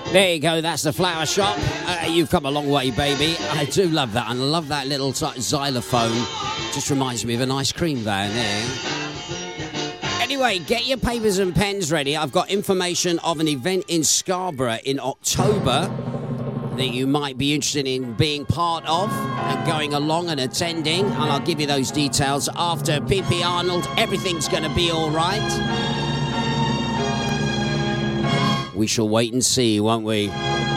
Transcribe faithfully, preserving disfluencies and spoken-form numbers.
There you go, that's the flower shop. Uh, you've come a long way, baby. I do love that, and I love that little t- xylophone. Just reminds me of an ice cream van there. Anyway, get your papers and pens ready. I've got information of an event in Scarborough in October that you might be interested in being part of and going along and attending, and I'll give you those details after P P Arnold. Everything's going to be all right. We shall wait and see, won't we?